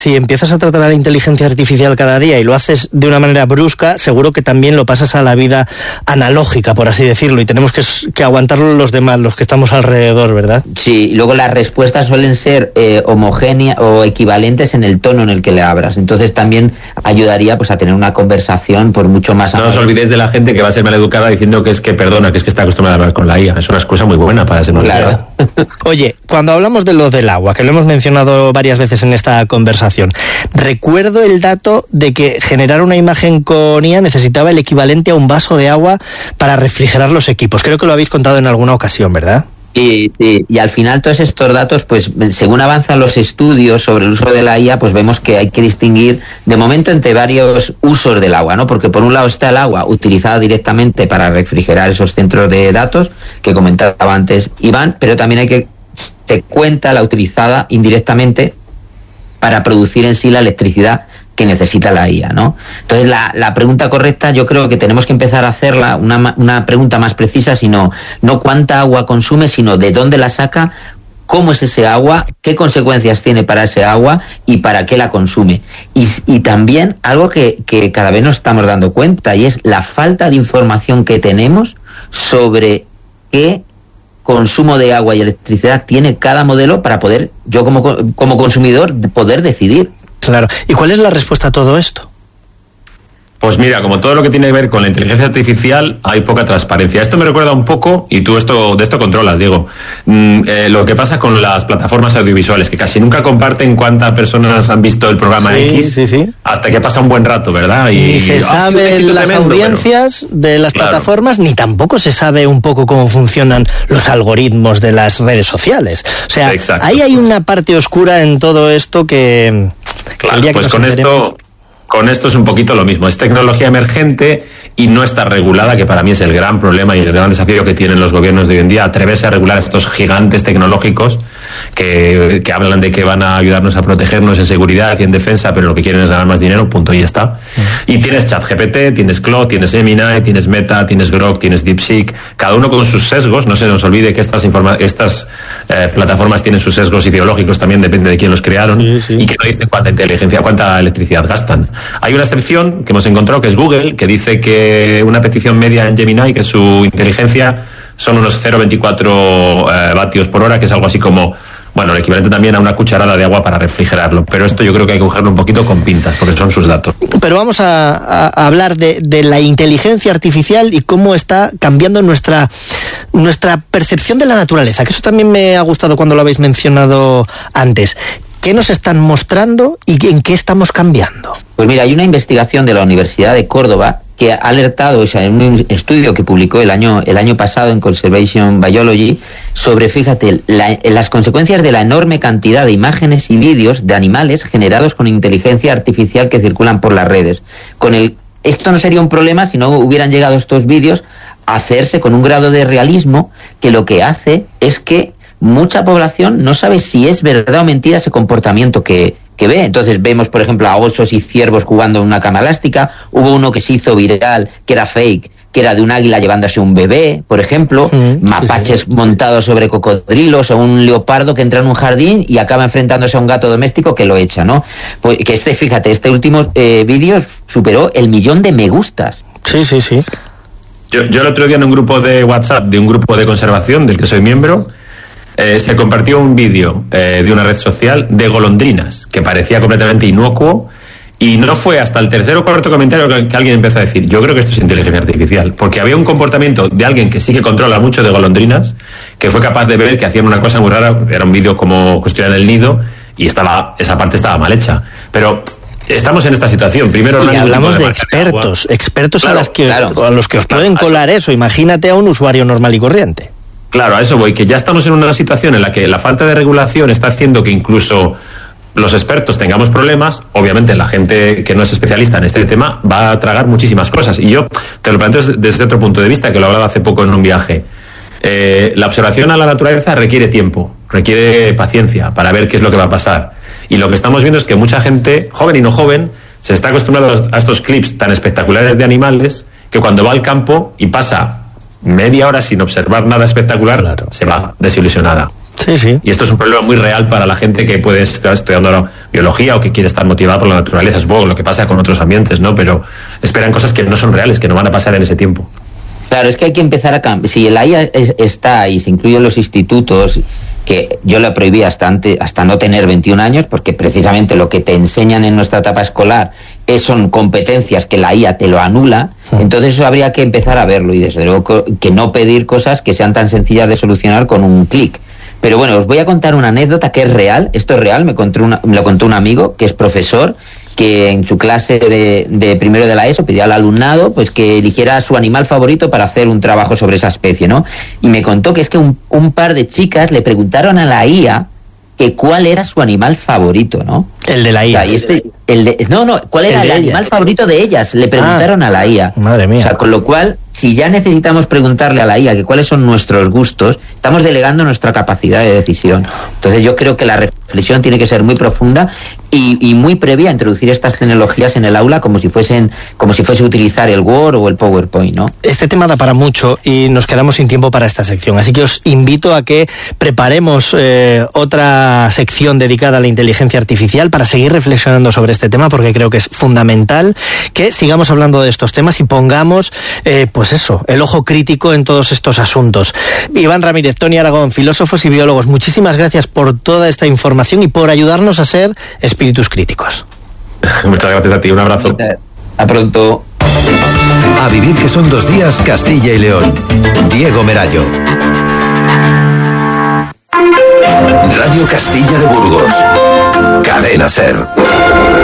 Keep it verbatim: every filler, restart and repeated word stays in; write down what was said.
Si empiezas a tratar a la inteligencia artificial cada día y lo haces de una manera brusca, seguro que también lo pasas a la vida analógica, por así decirlo, y tenemos que, que aguantarlo los demás, los que estamos alrededor, ¿verdad? Sí, y luego las respuestas suelen ser eh, homogéneas o equivalentes en el tono en el que le abras. Entonces también ayudaría pues a tener una conversación por mucho más... No os olvidéis de la gente que va a ser maleducada diciendo que es que perdona, que es que está acostumbrada a hablar con la I A. Es una excusa muy buena para ser maleducada. Claro. Oye, cuando hablamos de lo del agua, que lo hemos mencionado varias veces en esta conversación, recuerdo el dato de que generar una imagen con I A necesitaba el equivalente a un vaso de agua para refrigerar los equipos. Creo que lo habéis contado en alguna ocasión, ¿verdad? Sí, sí, y al final todos estos datos, pues según avanzan los estudios sobre el uso de la I A, pues vemos que hay que distinguir de momento entre varios usos del agua, ¿no? Porque por un lado está el agua utilizada directamente para refrigerar esos centros de datos que comentaba antes Iván, pero también hay que se cuenta la utilizada indirectamente para producir en sí la electricidad que necesita la I A, ¿no? Entonces la, la pregunta correcta yo creo que tenemos que empezar a hacerla, una, una pregunta más precisa, sino no cuánta agua consume, sino de dónde la saca, cómo es ese agua, qué consecuencias tiene para ese agua y para qué la consume. Y, y también algo que, que cada vez nos estamos dando cuenta, y es la falta de información que tenemos sobre qué consumo de agua y electricidad tiene cada modelo para poder, yo como, como consumidor, poder decidir. Claro. ¿Y cuál es la respuesta a todo esto? Pues mira, como todo lo que tiene que ver con la inteligencia artificial, hay poca transparencia. Esto me recuerda un poco, y tú esto de esto controlas, Diego, mm, eh, lo que pasa con las plataformas audiovisuales, que casi nunca comparten cuántas personas han visto el programa sí, X, sí, sí. hasta que pasa un buen rato, ¿verdad? Y, ni se y, sabe ah, las tremendo, audiencias pero... de las claro. plataformas, ni tampoco se sabe un poco cómo funcionan los algoritmos de las redes sociales. O sea, exacto, ahí hay pues. una parte oscura en todo esto que... Claro, el día que pues nos con enteremos... esto... Con esto es un poquito lo mismo, es tecnología emergente y no está regulada, que para mí es el gran problema y el gran desafío que tienen los gobiernos de hoy en día, atreverse a regular estos gigantes tecnológicos que, que hablan de que van a ayudarnos a protegernos en seguridad y en defensa, pero lo que quieren es ganar más dinero, punto, y ya está. Y tienes ChatGPT, tienes Claude, tienes Gemini, tienes Meta, tienes Grok, tienes DeepSeek, cada uno con sus sesgos. No se nos olvide que estas, informa- estas eh, plataformas tienen sus sesgos ideológicos, también depende de quién los crearon, sí, sí. Y que no dicen cuánta inteligencia, cuánta electricidad gastan. Hay una excepción que hemos encontrado, que es Google, que dice que una petición media en Gemini, que su inteligencia son unos cero coma veinticuatro eh, vatios por hora, que es algo así como, bueno, el equivalente también a una cucharada de agua para refrigerarlo. Pero esto yo creo que hay que cogerlo un poquito con pinzas, porque son sus datos. Pero vamos a, a, a hablar de, de la inteligencia artificial y cómo está cambiando nuestra, nuestra percepción de la naturaleza, que eso también me ha gustado cuando lo habéis mencionado antes. ¿Qué nos están mostrando y en qué estamos cambiando? Pues mira, hay una investigación de la Universidad de Córdoba que ha alertado, o sea, en un estudio que publicó el año, el año pasado en Conservation Biology, sobre, fíjate, la, las consecuencias de la enorme cantidad de imágenes y vídeos de animales generados con inteligencia artificial que circulan por las redes. Con el, esto no sería un problema si no hubieran llegado estos vídeos a hacerse con un grado de realismo que lo que hace es que mucha población no sabe si es verdad o mentira ese comportamiento que, que ve. Entonces vemos, por ejemplo, a osos y ciervos jugando en una cama elástica. Hubo uno que se hizo viral, que era fake, que era de un águila llevándose un bebé, por ejemplo. Sí, mapaches sí, sí. montados sobre cocodrilos, o un leopardo que entra en un jardín y acaba enfrentándose a un gato doméstico que lo echa, ¿no? Pues que este, fíjate, este último eh, vídeo superó el millón de me gustas. Sí, sí, sí. Yo, yo el otro día en un grupo de WhatsApp, de un grupo de conservación del que soy miembro, Eh, se compartió un vídeo eh, de una red social de golondrinas que parecía completamente inocuo, y no fue hasta el tercer o cuarto comentario que, que alguien empezó a decir: yo creo que esto es inteligencia artificial, porque había un comportamiento de alguien que sí que controla mucho de golondrinas, que fue capaz de ver que hacían una cosa muy rara. Era un vídeo como custodian el nido y estaba, esa parte estaba mal hecha, pero estamos en esta situación. Primero, y hablamos de, de expertos, de expertos claro, a, las que, claro. a los que os pueden claro, colar eso. Imagínate a un usuario normal y corriente. Claro, a eso voy, que ya estamos en una situación en la que la falta de regulación está haciendo que incluso los expertos tengamos problemas. Obviamente la gente que no es especialista en este tema va a tragar muchísimas cosas, y yo te lo planteo desde otro punto de vista, que lo hablaba hace poco en un viaje. Eh, la observación a la naturaleza requiere tiempo, requiere paciencia para ver qué es lo que va a pasar, y lo que estamos viendo es que mucha gente, joven y no joven, se está acostumbrando a estos clips tan espectaculares de animales, que cuando va al campo y pasa media hora sin observar nada espectacular, claro, se va desilusionada. Sí, sí. Y esto es un problema muy real para la gente que puede estar estudiando biología o que quiere estar motivada por la naturaleza. Es poco lo que pasa con otros ambientes, ¿no? Pero esperan cosas que no son reales, que no van a pasar en ese tiempo. Claro, es que hay que empezar a cambiar. Si la I A es, está y se incluye en los institutos, que yo la prohibí hasta, antes, hasta no tener veintiún años, porque precisamente lo que te enseñan en nuestra etapa escolar es, son competencias que la I A te lo anula, sí. Entonces eso habría que empezar a verlo y desde luego que no pedir cosas que sean tan sencillas de solucionar con un clic. Pero bueno, os voy a contar una anécdota que es real, esto es real, me, contó una, me lo contó un amigo que es profesor, que en su clase de, de primero de la ESO pidió al alumnado pues que eligiera su animal favorito para hacer un trabajo sobre esa especie, ¿no? Y me contó que es que un, un par de chicas le preguntaron a la I A que cuál era su animal favorito, ¿no? El de la I A. O sea, y este, el de, no, no, ¿cuál era el, el animal favorito de ellas? Le preguntaron ah, a la I A. Madre mía. O sea, con lo cual, si ya necesitamos preguntarle a la I A que cuáles son nuestros gustos, estamos delegando nuestra capacidad de decisión. Entonces yo creo que la reflexión tiene que ser muy profunda y, y muy previa a introducir estas tecnologías en el aula como si fuesen, como si fuese utilizar el Word o el PowerPoint, ¿no? Este tema da para mucho y nos quedamos sin tiempo para esta sección, así que os invito a que preparemos eh, otra sección dedicada a la inteligencia artificial para seguir reflexionando sobre este tema, porque creo que es fundamental que sigamos hablando de estos temas y pongamos, eh, pues eso, el ojo crítico en todos estos asuntos. Iván Ramírez, Toni Aragón, filósofos y biólogos, muchísimas gracias por toda esta información y por ayudarnos a ser espíritus críticos. Muchas gracias a ti, un abrazo. A pronto. A vivir que son dos días, Castilla y León. Diego Merayo. Radio Castilla de Burgos. Cadena SER.